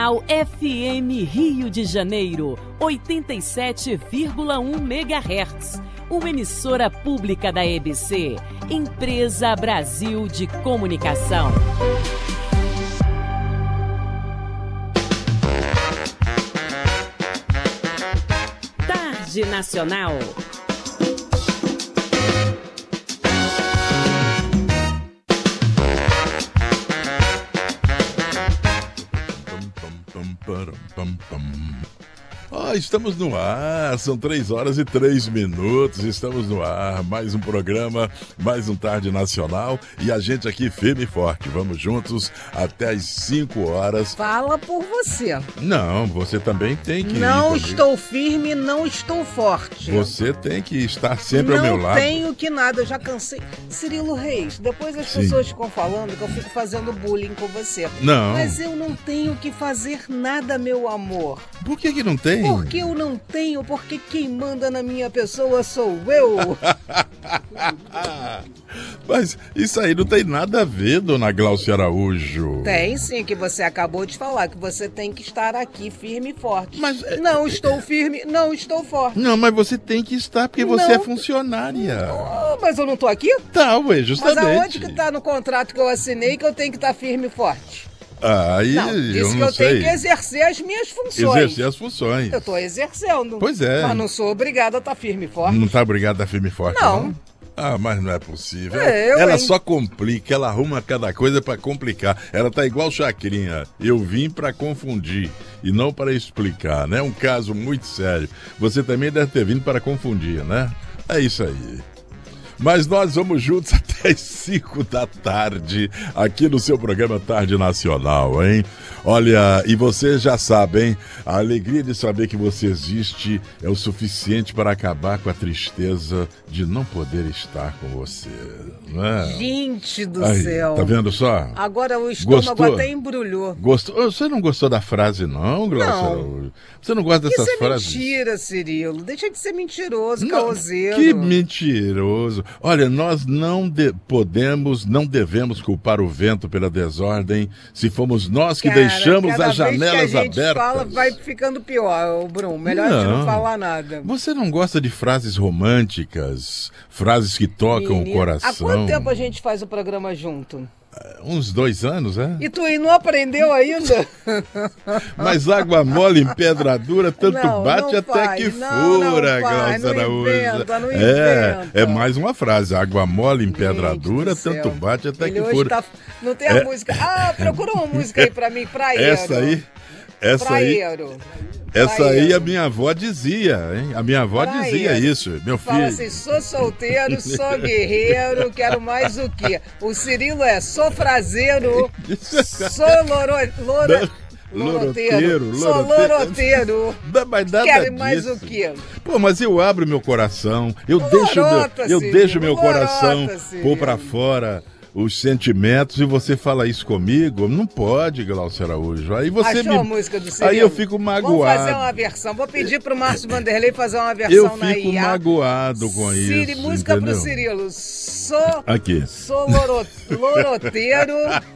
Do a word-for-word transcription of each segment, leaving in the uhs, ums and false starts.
Ao F M Rio de Janeiro, oitenta e sete vírgula um megahertz. Uma emissora pública da E B C, Empresa Brasil de Comunicação. Tarde Nacional. Ah, estamos no ar, são três horas e três minutos, estamos no ar, mais um programa, mais um Tarde Nacional e a gente aqui firme e forte, vamos juntos até as cinco horas. Fala por você. Não, você também tem que Não ir estou firme, não estou forte. Você tem que estar sempre não ao meu lado. Não tenho que nada, eu já cansei. Cirilo Reis, depois as Sim. pessoas ficam falando que eu fico fazendo bullying com você. Não. Mas eu não tenho que fazer nada, meu amor. Por que que não tem? Porque eu não tenho, porque quem manda na minha pessoa sou eu. Mas isso aí não tem nada a ver, dona Glaucia Araújo. Tem sim, que você acabou de falar, que você tem que estar aqui firme e forte. Mas não estou firme, não estou forte. Não, mas você tem que estar porque você não. é funcionária. Oh, mas eu não tô aqui? Tá, ué, justamente. Mas aonde que tá no contrato que eu assinei que eu tenho que estar firme e forte? Ah, aí não, eu disse não que eu sei. tenho que exercer as minhas funções. Exercer as funções. Eu tô exercendo. Pois é. Mas não sou obrigada a estar firme e forte. Não tá obrigada a firme e forte, não? Não. Ah, mas não é possível. É, eu, ela hein? só complica, ela arruma cada coisa pra complicar. Ela tá igual Chacrinha. Eu vim pra confundir e não para explicar, né? Um caso muito sério. Você também deve ter vindo para confundir, né? É isso aí. Mas nós vamos juntos até as cinco da tarde, aqui no seu programa Tarde Nacional, hein? Olha, e vocês já sabem, a alegria de saber que você existe é o suficiente para acabar com a tristeza de não poder estar com você, não é? Gente do Aí, céu. tá vendo só? Agora o estômago Gostou? até embrulhou. Gostou? Você não gostou da frase, não, Glaucia? Não. Você não gosta dessas Isso é frases? mentira, Cirilo. Deixa de ser mentiroso, Não, caoseiro. que mentiroso. Olha, nós não de- podemos, não devemos culpar o vento pela desordem se fomos nós que Cara, deixamos cada as janelas vez que a gente abertas. fala, vai ficando pior, ô Bruno. Melhor a gente não falar nada. Você não gosta de frases românticas, frases que tocam Menino, o coração? há quanto tempo a gente faz o programa junto? Uns dois anos, é? E tu aí não aprendeu ainda? Mas água mole em pedra dura, tanto Não, bate não até faz, que não, não fura, faz, Glaucia não Araújo. inventa, não é, inventa. é mais uma frase, água mole em pedra Gente dura, do céu. tanto bate até Ele que hoje fura. tá- Não tem a É. música. Ah, procura uma música aí pra mim, praieiro. Essa aí, essa aí, Praieiro. essa aí Praieiro. a minha avó dizia, hein? A minha avó Praieiro. dizia isso, meu filho. Fala assim, sou solteiro, sou guerreiro, quero mais o quê? O Cirilo é sou frazeiro, sou loro, loro, loroteiro, sou loroteiro. Não, mas nada Quero mais disso. o quê? Pô, mas eu abro meu coração, eu deixo meu, Lorota, eu Cirilo, deixo meu lorota, coração Cirilo. pôr pra fora os sentimentos e você fala isso comigo? Não pode, Glaucia Araújo. Aí você Achou me... a música do Cirilo? Aí eu fico magoado. Vamos fazer uma versão. Vou pedir pro Márcio Vanderlei fazer uma versão Eu na fico I A. magoado com Ciri, isso, música entendeu? pro Cirilo. Sou, Aqui. sou loro, loroteiro,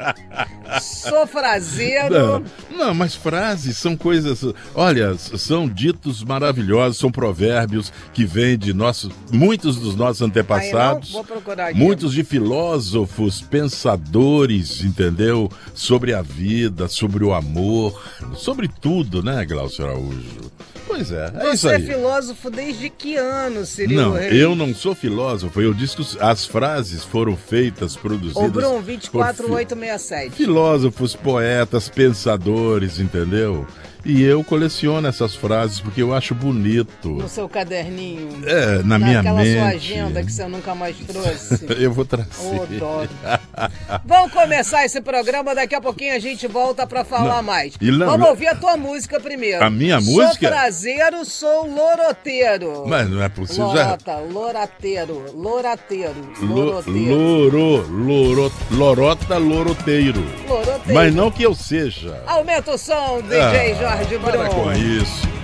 sou frazeiro. Não, não, mas frases são coisas... Olha, são ditos maravilhosos, são provérbios que vêm de nossos... Muitos dos nossos antepassados. Aí não, vou procurar aqui. Muitos de filósofos, pensadores, entendeu? Sobre a vida, sobre o amor, sobre tudo, né, Glaucia Araújo? Pois é, é isso Você é aí. filósofo desde que ano, Cirilo Não, Reis? eu não sou filósofo, eu disse que as frases foram feitas, produzidas... Ô, Bruno, por vinte e quatro fi- oito seis sete. Filósofos, poetas, pensadores, entendeu? E eu coleciono essas frases porque eu acho bonito. No seu caderninho. É, na minha Naquela mente. sua agenda que você nunca mais trouxe. Eu vou trazer. Ô, dó. Vamos começar esse programa, daqui a pouquinho a gente volta pra falar Não. mais. E não- Vamos ouvir a tua música primeiro. A minha Sou música? prazeiro, sou loroteiro. Mas não é possível. já- Lorota, lorateiro, lorateiro, Lo- loroteiro. Loro, loro, lorota, loroteiro. Loroteiro. Mas não que eu seja. Aumenta o som, D J Ah, Jorge para com Bruno. isso.